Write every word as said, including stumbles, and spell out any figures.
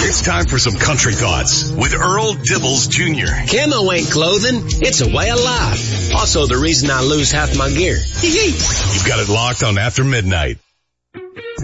It's time for some country thoughts with Earl Dibbles Junior Camo ain't clothing, it's a way of life. Also the reason I lose half my gear. You've got it locked on After Midnight.